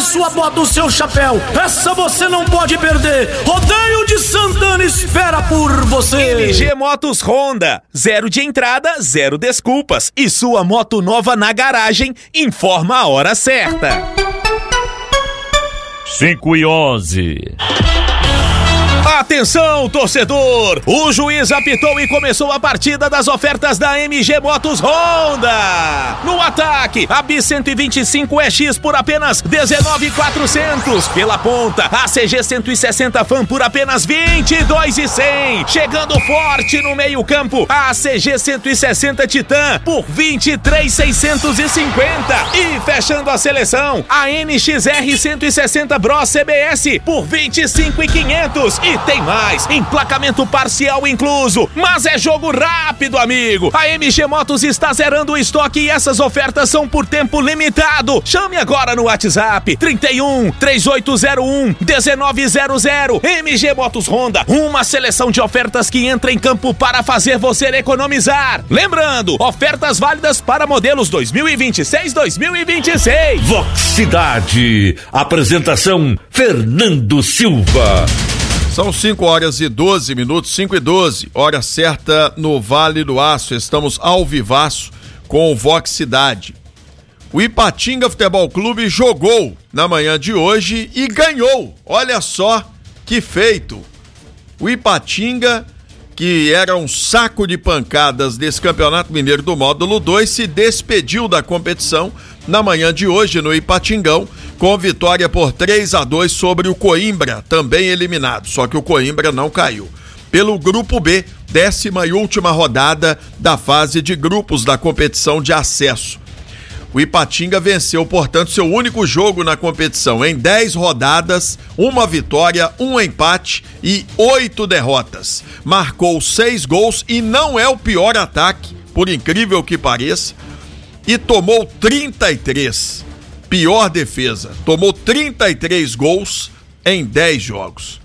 sua bota, o seu chapéu. Essa você não pode perder. Rodeio de Santana espera por você. MG Motos Honda, 0 de entrada, 0 desculpas. E sua moto nova na garagem informa a hora certa. 5:11. Atenção, torcedor! O juiz apitou e começou a partida das ofertas da MG Motos Honda. No ataque, a Bis 125 EX por apenas R$19.400. Pela ponta, a CG 160 Fan por apenas R$22.100. Chegando forte no meio campo, a CG 160 Titan por R$23.650. E fechando a seleção, a NXR 160 Bros CBS por R$25.500. E tem mais, emplacamento parcial incluso, mas é jogo rápido, amigo. A MG Motos está zerando o estoque e essas ofertas são por tempo limitado. Chame agora no WhatsApp 31 3801 1900. MG Motos Honda, uma seleção de ofertas que entra em campo para fazer você economizar. Lembrando, ofertas válidas para modelos 2026-2026. Vox Cidade, apresentação Fernando Silva. São 5:12, 5:12, hora certa no Vale do Aço. Estamos ao vivaço com o Vox Cidade. O Ipatinga Futebol Clube jogou na manhã de hoje e ganhou. Olha só que feito. O Ipatinga, que era um saco de pancadas desse Campeonato Mineiro do Módulo 2, se despediu da competição na manhã de hoje no Ipatingão, com vitória por 3-2 sobre o Coimbra, também eliminado, só que o Coimbra não caiu. Pelo Grupo B, 10ª e última rodada da fase de grupos da competição de acesso. O Ipatinga venceu, portanto, seu único jogo na competição. Em 10 rodadas, 1 vitória, 1 empate e 8 derrotas. Marcou 6 gols e não é o pior ataque, por incrível que pareça, e tomou 33. Pior defesa. Tomou 33 gols em 10 jogos.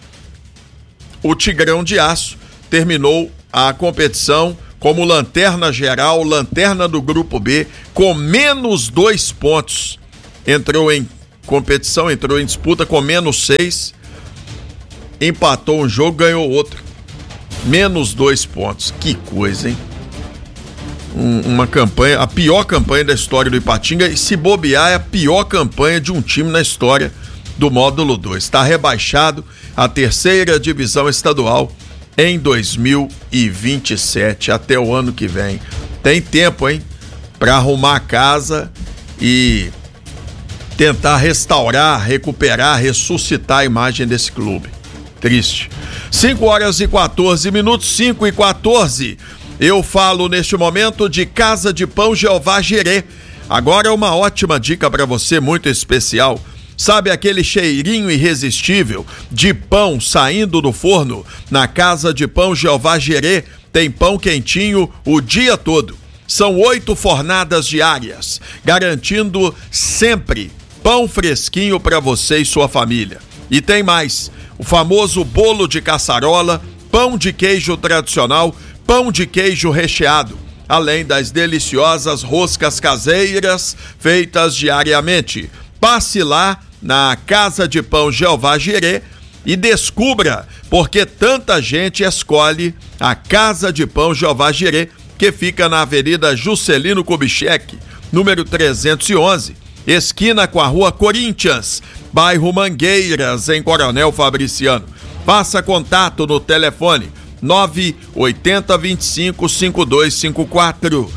O Tigrão de Aço terminou a competição como lanterna geral, lanterna do Grupo B, com menos 2 pontos. Entrou em competição, entrou em disputa com menos 6. Empatou um jogo, ganhou outro. Menos 2 pontos. Que coisa, hein? Uma campanha, a pior campanha da história do Ipatinga, e se bobear é a pior campanha de um time na história do Módulo 2. Está rebaixado à 3ª divisão estadual em 2027, até o ano que vem. Tem tempo, hein? Para arrumar a casa e tentar restaurar, recuperar, ressuscitar a imagem desse clube. Triste. 5:14, 5:14. Eu falo neste momento de Casa de Pão Jeová Jirê. Agora uma ótima dica para você, muito especial. Sabe aquele cheirinho irresistível de pão saindo do forno? Na Casa de Pão Jeová Jirê tem pão quentinho o dia todo. São 8 fornadas diárias, garantindo sempre pão fresquinho para você e sua família. E tem mais, o famoso bolo de caçarola, pão de queijo tradicional, pão de queijo recheado, além das deliciosas roscas caseiras feitas diariamente. Passe lá na Casa de Pão Jeová Jirê e descubra por que tanta gente escolhe a Casa de Pão Jeová Jirê, que fica na Avenida Juscelino Kubitschek, número 311, esquina com a Rua Corinthians, bairro Mangueiras, em Coronel Fabriciano. Faça contato no telefone 98025-5254,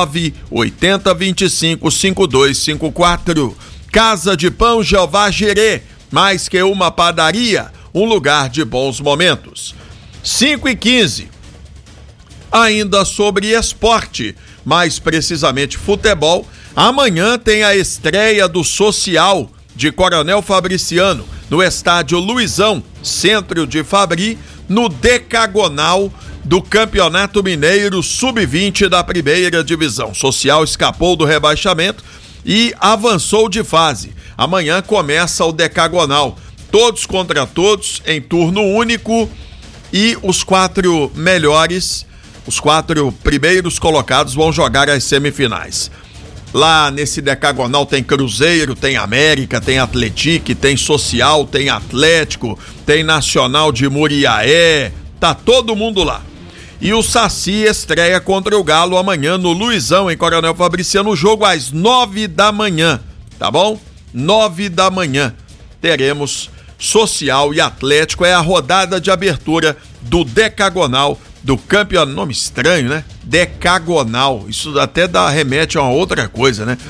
98025-5254. Casa de Pão Jeová Jirê, mais que uma padaria, um lugar de bons momentos. 5:15. Ainda sobre esporte, mais precisamente futebol, amanhã tem a estreia do Social de Coronel Fabriciano, no estádio Luizão, centro de Fabri, no decagonal do Campeonato Mineiro Sub-20 da primeira divisão. Social escapou do rebaixamento e avançou de fase. Amanhã começa o decagonal, todos contra todos, em turno único, e os 4 melhores, os 4 primeiros colocados vão jogar as semifinais. Lá nesse decagonal tem Cruzeiro, tem América, tem Atlético, tem Social, tem Atlético, tem Nacional de Muriaé, tá todo mundo lá. E o Saci estreia contra o Galo amanhã no Luizão, em Coronel Fabriciano, o jogo às 9 da manhã, tá bom? 9 da manhã teremos Social e Atlético, é a rodada de abertura do decagonal do campeonato. Nome estranho, né? Decagonal, isso até remete a uma outra coisa, né?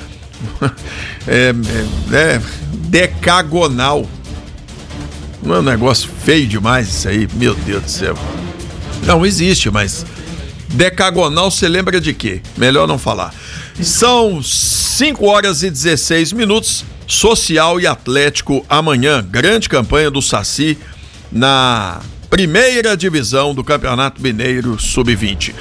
Decagonal. Não é um negócio feio demais isso aí? Meu Deus do céu. Não existe, mas decagonal você lembra de quê? Melhor não falar. São 5h16, Social e Atlético amanhã. Grande campanha do Saci na primeira divisão do Campeonato Mineiro Sub-20.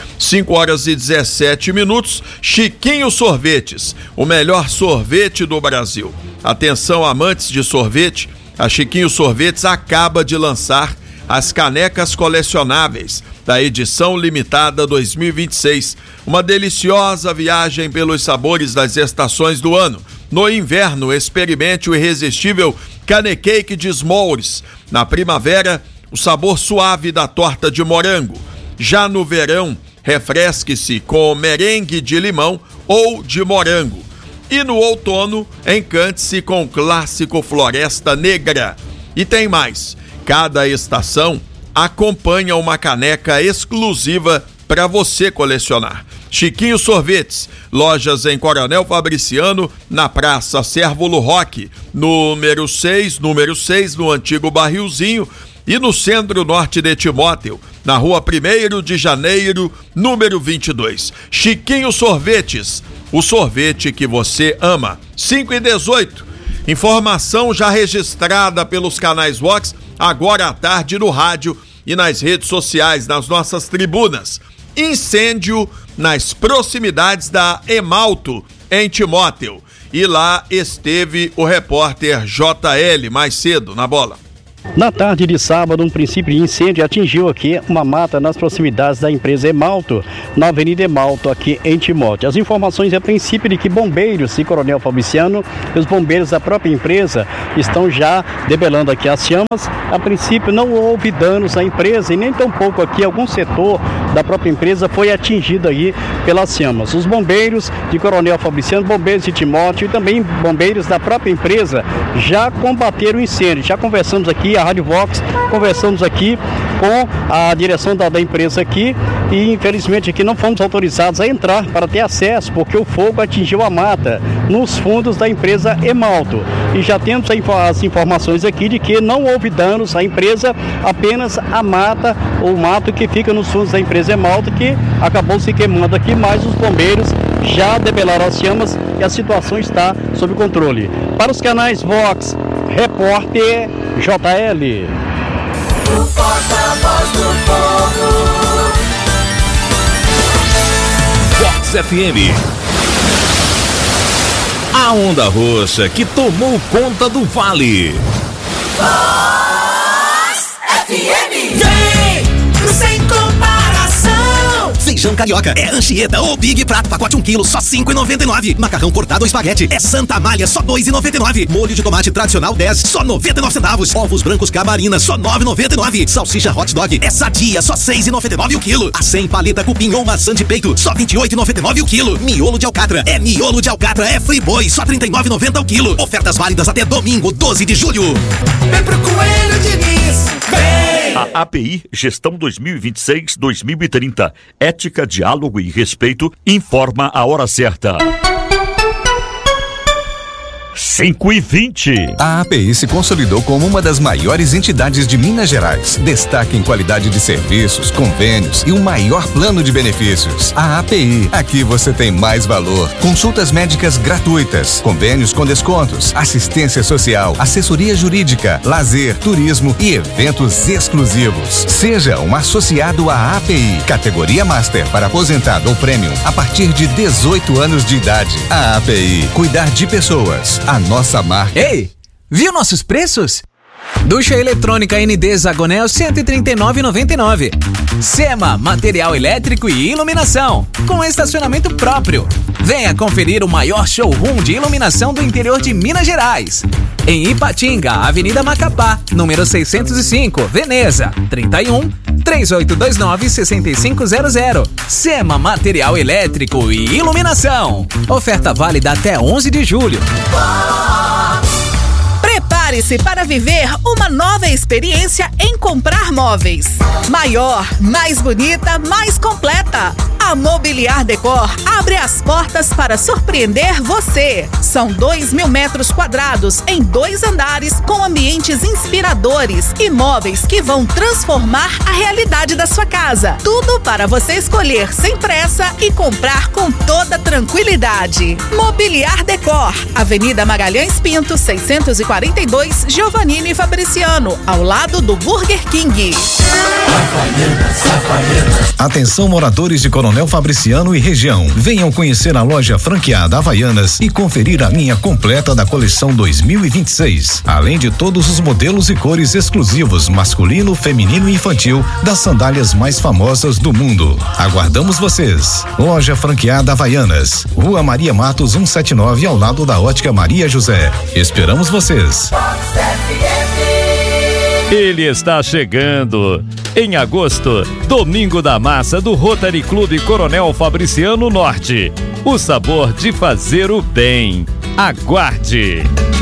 5h17, Chiquinho Sorvetes, o melhor sorvete do Brasil. Atenção, amantes de sorvete, a Chiquinho Sorvetes acaba de lançar as canecas colecionáveis da edição limitada 2026. Uma deliciosa viagem pelos sabores das estações do ano. No inverno, experimente o irresistível Canecake de S'mores. Na primavera, o sabor suave da torta de morango. Já no verão, refresque-se com merengue de limão ou de morango. E no outono, encante-se com o clássico Floresta Negra. E tem mais. Cada estação acompanha uma caneca exclusiva para você colecionar. Chiquinho Sorvetes, lojas em Coronel Fabriciano, na Praça Cérvulo Roque, número 6, no antigo Barrilzinho, e no Centro-Norte de Timóteo, na Rua 1º de Janeiro, número 22. Chiquinho Sorvetes, o sorvete que você ama. 5h18, informação já registrada pelos canais Vox, agora à tarde no rádio e nas redes sociais, nas nossas tribunas. Incêndio nas proximidades da Emalto, em Timóteo. E lá esteve o repórter JL mais cedo na bola. Na tarde de sábado, um princípio de incêndio atingiu aqui uma mata nas proximidades da empresa Emalto, na Avenida Emalto, aqui em Timóteo. As informações a princípio de que bombeiros e Coronel Fabriciano e os bombeiros da própria empresa estão já debelando aqui as chamas. A princípio não houve danos à empresa e nem tampouco aqui algum setor da própria empresa foi atingido aí pelas chamas. Os bombeiros de Coronel Fabriciano, bombeiros de Timóteo e também bombeiros da própria empresa já combateram o incêndio. Já conversamos aqui, a Rádio Vox, conversamos aqui com a direção da empresa aqui e infelizmente aqui não fomos autorizados a entrar para ter acesso porque o fogo atingiu a mata nos fundos da empresa Emalto. E já temos as informações aqui de que não houve danos à empresa, apenas a mata, o mato que fica nos fundos da empresa Emalto, que acabou se queimando aqui, mas os bombeiros já debelaram as chamas e a situação está sob controle. Para os canais Vox, repórter JL. O porta-voz do povo. Vox FM. A onda roxa que tomou conta do vale. Vox FM. Vem pro Sem Comparação. Feijão carioca é Anchieta ou Big Prato, pacote 1 kg, só R$5,99. Macarrão cortado ou espaguete é Santa Malha, só R$2,99. Molho de tomate tradicional 10, só 99 centavos. Ovos brancos Camarina, só R$9,99. Salsicha hot dog é Sadia, só R$6,99 o quilo. A 100 paleta cupim ou maçã de peito, só R$28,99 o quilo. Miolo de alcatra é Friboi, só R$39,90 o quilo. Ofertas válidas até domingo, 12 de julho. Vem pro Coelho Diniz, vem! A API Gestão 2026-2030, Ética, Diálogo e Respeito, informa a hora certa. 5h20. A API se consolidou como uma das maiores entidades de Minas Gerais. Destaque em qualidade de serviços, convênios e o maior plano de benefícios. A API, aqui você tem mais valor. Consultas médicas gratuitas, convênios com descontos, assistência social, assessoria jurídica, lazer, turismo e eventos exclusivos. Seja um associado à API, categoria Master para aposentado ou Premium a partir de 18 anos de idade. A API, cuidar de pessoas. A nossa marca. Ei, viu nossos preços? Ducha eletrônica ND Zagonel 139,99. Sema, material elétrico e iluminação, com estacionamento próprio. Venha conferir o maior showroom de iluminação do interior de Minas Gerais. Em Ipatinga, Avenida Macapá, número 605, Veneza, 31-3829-6500. Sema, material elétrico e iluminação. Oferta válida até 11 de julho. Prepare-se para viver uma nova experiência em comprar móveis. Maior, mais bonita, mais completa. A Mobiliar Decor abre as portas para surpreender você. São 2.000 metros quadrados em 2 andares com ambientes inspiradores e móveis que vão transformar a realidade da sua casa. Tudo para você escolher sem pressa e comprar com toda tranquilidade. Mobiliar Decor, Avenida Magalhães Pinto, 642, Giovannini Fabriciano, ao lado do Burger King. Atenção, moradores de Coronel Fabriciano e região. Venham conhecer a loja franqueada Havaianas e conferir a linha completa da coleção 2026. Além de todos os modelos e cores exclusivos, masculino, feminino e infantil, das sandálias mais famosas do mundo. Aguardamos vocês. Loja franqueada Havaianas, Rua Maria Matos 179, ao lado da Ótica Maria José. Esperamos vocês. Ele está chegando. Em agosto, Domingo da Massa do Rotary Clube Coronel Fabriciano Norte. O sabor de fazer o bem. Aguarde!